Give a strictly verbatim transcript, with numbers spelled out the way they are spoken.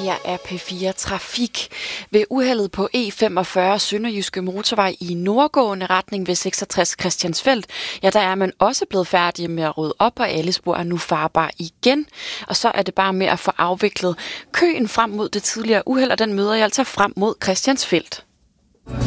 Her er P fire Trafik. Ved uheldet på E femogfyrre Sønderjyske Motorvej i nordgående retning ved seksogtres Christiansfeld, ja, der er man også blevet færdige med at rydde op, og alle spor er nu farbare igen. Og så er det bare med at få afviklet køen frem mod det tidligere uheld, og den møder jeg altså frem mod Christiansfeld.